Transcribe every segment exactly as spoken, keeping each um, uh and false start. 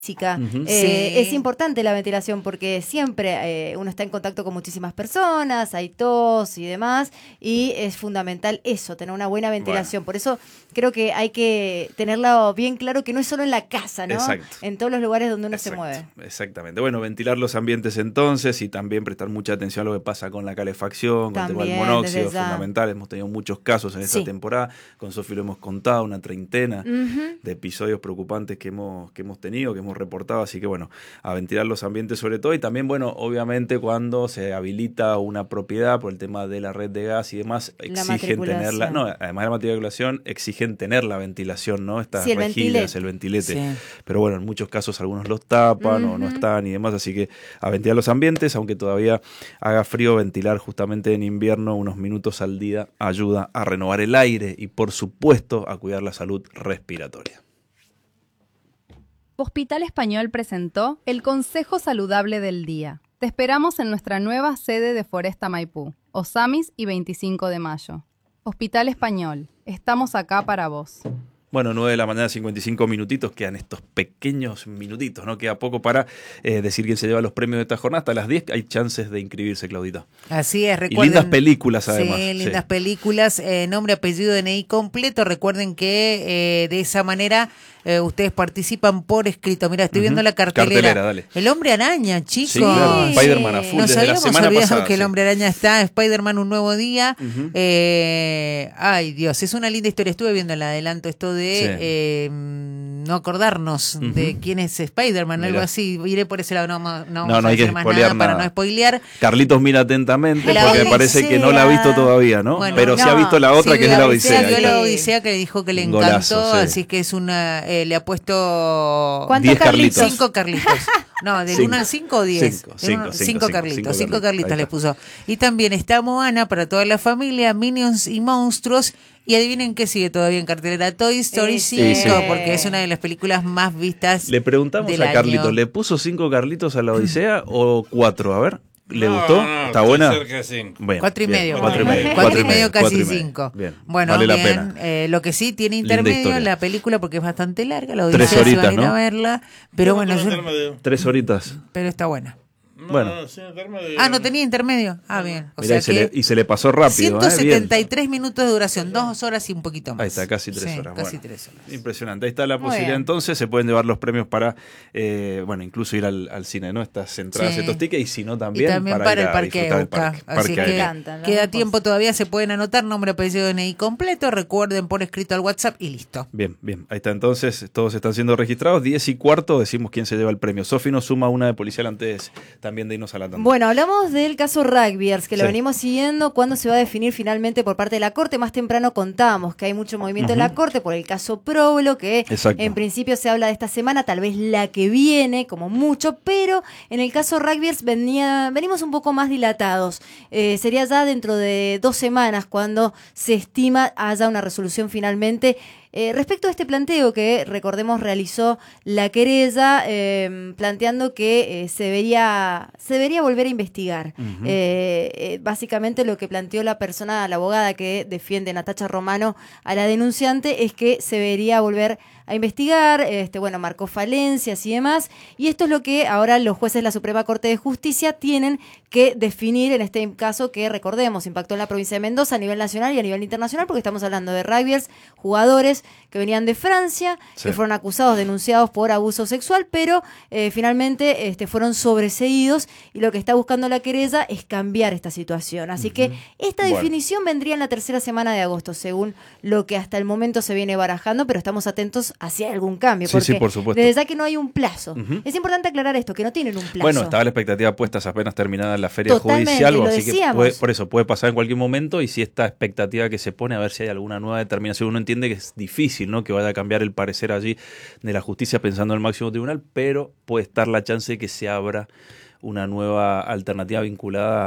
física. Uh-huh. eh, Sí. Es importante la ventilación porque siempre eh, uno está en contacto con muchísimas personas, hay tos y demás, y es fundamental eso, tener una buena ventilación. Bueno. Por eso creo que hay que tenerlo bien claro que no es solo en la casa, ¿no? Exacto. En todos los lugares donde uno Exacto, se mueve. Exactamente. Bueno, ventilar los ambientes entonces y también prestar mucha atención a lo que pasa con la calefacción, con el tema del También, monóxido, desde ya. fundamental. Hemos tenido muchos casos en esta Sí. temporada. Con Sofi lo hemos contado, una treintena Ujú. de episodios preocupantes que hemos, que hemos tenido, que hemos reportado. Así que bueno, a ventilar los ambientes sobre todo. Y también, bueno, obviamente cuando se habilita una propiedad por el tema de la red de gas y demás, exigen tenerla. No, además de la matriculación, exigen tener la ventilación, ¿no? Estas Sí, el rejillas, ventilete. el ventilete. Sí. Pero bueno, en muchos casos algunos los tapan Ujú. o no están y demás, así que a ventilar los ambientes, aunque todavía haga frío, ventilar justamente en invierno unos minutos al día ayuda a renovar el aire y por supuesto a cuidar la salud respiratoria. Hospital Español presentó el Consejo Saludable del Día. Te esperamos en nuestra nueva sede de Foresta Maipú, Osamis y veinticinco de mayo. Hospital Español, estamos acá para vos. Bueno, nueve de la mañana, cincuenta y cinco minutitos, quedan estos pequeños minutitos, ¿no? Queda poco para eh, decir quién se lleva los premios de esta jornada. Hasta las diez hay chances de inscribirse, Claudita. Así es, Y recuerden. lindas películas, además. Sí, lindas Sí. películas, eh, nombre, apellido, D N I completo. Recuerden que eh, de esa manera eh, ustedes participan por escrito. Mira, estoy Ujú. viendo la cartelera. Cartelera, dale. El Hombre Araña, chicos. Sí, claro, Spider-Man a full Nos desde la habíamos semana olvidado pasada. que el sí. Hombre Araña está, Spider-Man un nuevo día. Ujú. eh, ay, Dios, es una linda historia. Estuve viendo el adelanto esto de Sí. eh, no acordarnos Ujú. de quién es Spider-Man, algo Mirá. así. Iré por ese lado, no, no, no, No, vamos no a hay que decir más spoilear nada para nada. no spoilear. Carlitos mira atentamente La porque parece que no la ha visto todavía, ¿no? Bueno, Pero sí ha no. visto la otra Sí, que es de la Odisea. Vio sí. la Odisea que le dijo que le Un encantó, golazo, sí. así que es una eh, le ha puesto ¿Cuántos diez Carlitos? Carlitos. cinco Carlitos. No, del Cinco. uno al cinco o diez. Cinco, Del cinco, uno- cinco, cinco cinco, Carlitos, cinco cinco Carlitos. Carlitos Ahí le está. puso. Y también está Moana para toda la familia, Minions y Monstruos. Y adivinen qué sigue todavía en cartelera, Toy Story Sí, cinco, sí. porque es una de las películas más vistas. Le preguntamos del a Carlitos, año. ¿le puso cinco Carlitos a la Odisea o cuatro? A ver, ¿le No, gustó? no, ¿Está estoy buena? cerca de cinco. Bien, Cuatro y bien, medio. Cuatro y medio. Cuatro y medio, casi cuatro y medio. cinco. Bien, Bueno, vale la bien. pena. Eh, lo que sí tiene Linda intermedio historia. la película porque es bastante larga. La Tres Odisea se van a horitas, ir a ¿no? verla. Pero bueno, No, yo- intermedio. Tres horitas. pero está buena. No, Bueno. no, sin intermedio. Ah, no tenía intermedio. Ah, bien. O Mirá, y, sea se que le, y se le pasó rápido. ciento setenta y ¿eh? tres minutos de duración, dos horas y un poquito más. Ahí está, casi tres Sí, horas. Casi Bueno, tres horas. impresionante. Ahí está la Muy posibilidad. bien. Entonces se pueden llevar los premios para, eh, bueno, incluso ir al, al cine, ¿no? Estas entradas, Sí. estos tickets, y si no Y también, también para, para, ir el a Parque disfrutar del Euca. parque. Así Parque que Euca. encantan las queda dos tiempo cosas. todavía, se pueden anotar, nombre, apellido, D N I completo. Recuerden por escrito al WhatsApp y listo. Bien, bien. Ahí está entonces, todos están siendo registrados. Diez y cuarto, decimos quién se lleva el premio. Sofi nos suma una de policial antes también de irnos a la tanda. Bueno, hablamos del caso Rugbyers, que lo Sí. venimos siguiendo. ¿Cuándo se va a definir finalmente por parte de la Corte? Más temprano contábamos que hay mucho movimiento en la Corte por el caso Próbolo, que Exacto. en principio se habla de esta semana, tal vez la que viene, como mucho, pero en el caso Rugbyers venía, venimos un poco más dilatados. Eh, sería ya dentro de dos semanas cuando se estima haya una resolución finalmente. Eh, respecto a este planteo que, recordemos, realizó la querella, eh, planteando que eh, se, debería, se debería volver a investigar. Ujú. Eh, eh, básicamente lo que planteó la persona, la abogada que defiende, Natacha Romano, a la denunciante, es que se debería volver a investigar, este, bueno, marcó falencias y demás, y esto es lo que ahora los jueces de la Suprema Corte de Justicia tienen que definir en este caso que, recordemos, impactó en la provincia de Mendoza a nivel nacional y a nivel internacional, porque estamos hablando de rugbyers, jugadores que venían de Francia, Sí. que fueron acusados, denunciados por abuso sexual, pero eh, finalmente este, fueron sobreseídos, y lo que está buscando la querella es cambiar esta situación. Así que esta Bueno. definición vendría en la tercera semana de agosto, según lo que hasta el momento se viene barajando, pero estamos atentos hacia algún cambio, Sí, porque sí, por supuesto. desde ya que no hay un plazo. Ujú. Es importante aclarar esto, que no tienen un plazo. Bueno, estaba la expectativa puesta apenas terminada la feria Totalmente, judicial, lo así que decíamos. puede- por eso puede pasar en cualquier momento, y si esta expectativa que se pone a ver si hay alguna nueva determinación, uno entiende que es difícil, ¿no? Que vaya a cambiar el parecer allí de la justicia pensando en el máximo tribunal, pero puede estar la chance de que se abra una nueva alternativa vinculada a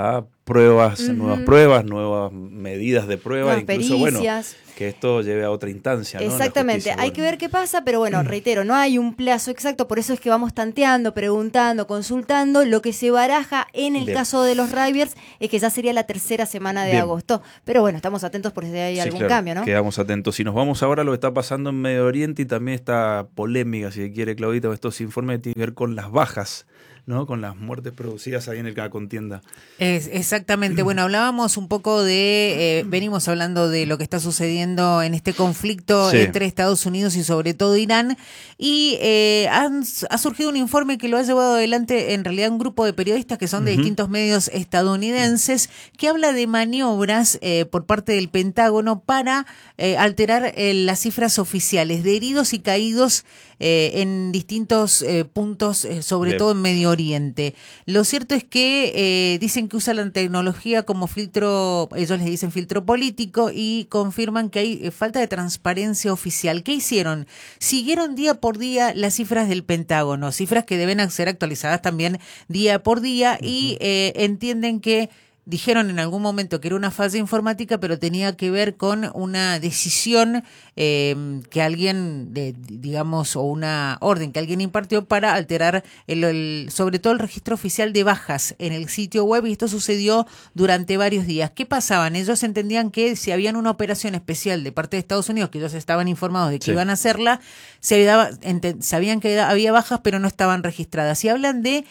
pruebas, Uh-huh. nuevas pruebas, nuevas medidas de prueba, Nuevas incluso bueno, pericias. que esto lleve a otra instancia, ¿no? En la Exactamente, justicia, hay bueno. que ver qué pasa, pero bueno, reitero, no hay un plazo exacto, por eso es que vamos tanteando, preguntando, consultando. Lo que se baraja en el Bien. caso de los Riders es que ya sería la tercera semana de Bien. agosto, pero bueno, estamos atentos por si hay Sí, algún claro, cambio, ¿no? Quedamos atentos. Si nos vamos ahora a lo que está pasando en Medio Oriente y también esta polémica, si quiere, Claudita, estos informes tienen que ver con las bajas, ¿no? Con las muertes producidas ahí en la contienda. Es, exactamente. Bueno, hablábamos un poco de, eh, venimos hablando de lo que está sucediendo en este conflicto Sí. entre Estados Unidos y sobre todo Irán, y eh, han, ha surgido un informe que lo ha llevado adelante en realidad un grupo de periodistas que son de Ujú. distintos medios estadounidenses, que habla de maniobras eh, por parte del Pentágono para eh, alterar eh, las cifras oficiales de heridos y caídos eh, en distintos eh, puntos, eh, sobre Bien. todo en Medio Oriente. Lo cierto es que eh, dicen que usan la tecnología como filtro, ellos les dicen filtro político, y confirman que hay eh, falta de transparencia oficial. ¿Qué hicieron? Siguieron día por día las cifras del Pentágono, cifras que deben ser actualizadas también día por día, uh-huh. y eh, entienden que dijeron en algún momento que era una falla informática, pero tenía que ver con una decisión eh, que alguien, de, digamos, o una orden que alguien impartió para alterar el, el, sobre todo el registro oficial de bajas en el sitio web, y esto sucedió durante varios días. ¿Qué pasaban? Ellos entendían que si habían una operación especial de parte de Estados Unidos, que ellos estaban informados de que sí. iban a hacerla, se daba, ent- sabían que había bajas, pero no estaban registradas. Y hablan de,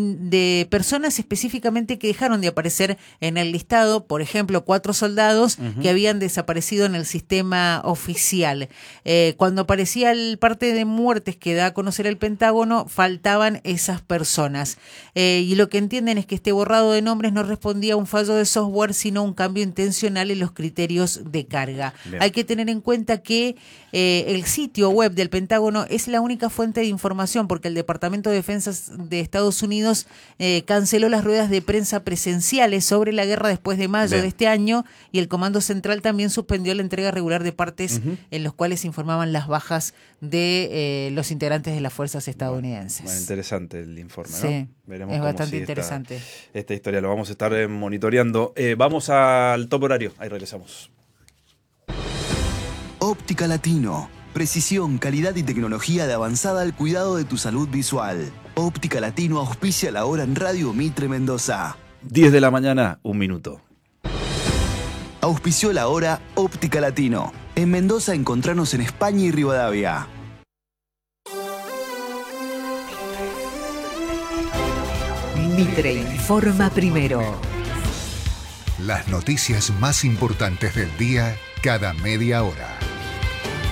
de personas específicamente que dejaron de aparecer en el listado, por ejemplo, cuatro soldados uh-huh. que habían desaparecido en el sistema oficial. Eh, cuando aparecía el parte de muertes que da a conocer el Pentágono, faltaban esas personas. Eh, y lo que entienden es que este borrado de nombres no respondía a un fallo de software, sino a un cambio intencional en los criterios de carga. Bien. Hay que tener en cuenta que eh, el sitio web del Pentágono es la única fuente de información, porque el Departamento de Defensa de Estados Unidos eh, canceló las ruedas de prensa presenciales sobre la guerra después de mayo Bien. de este año, y el Comando Central también suspendió la entrega regular de partes uh-huh. en los cuales informaban las bajas de eh, los integrantes de las fuerzas estadounidenses. Bueno, interesante el informe, ¿no? Sí, veremos es cómo bastante sigue interesante. Esta, esta historia lo vamos a estar eh, monitoreando. Eh, vamos al top horario, ahí regresamos. Óptica Latino. Precisión, calidad y tecnología de avanzada al cuidado de tu salud visual. Óptica Latino auspicia la hora en Radio Mitre Mendoza. diez de la mañana, un minuto. Auspició la hora Óptica Latino. En Mendoza encontranos en España y Rivadavia. Mitre informa primero. Las noticias más importantes del día cada media hora.